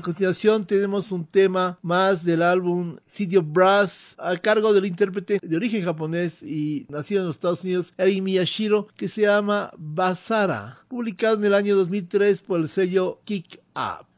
continuación tenemos un tema más del álbum City of Brass a cargo del intérprete de origen japonés y nacido en los Estados Unidos, Eri Miyashiro, que se llama Basara, publicado en el año 2003 por el sello Kick Up.